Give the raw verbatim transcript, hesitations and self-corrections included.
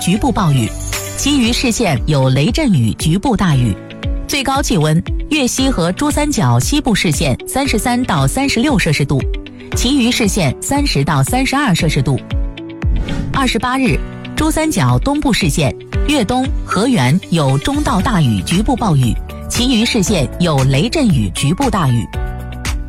局部暴雨，其余市县有雷阵雨局部大雨。最高气温，粤西和珠三角西部市县三十三到三十六摄氏度，其余市县三十到三十二摄氏度。二十八日，珠三角东部市县、粤东、河源有中到大雨局部暴雨，其余市县有雷阵雨局部大雨。